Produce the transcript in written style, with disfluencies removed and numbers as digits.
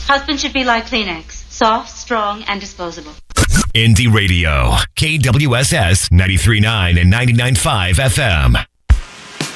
Husband should be like Kleenex. Soft, strong, and disposable. Indie Radio. KWSS 93.9 and 99.5 FM.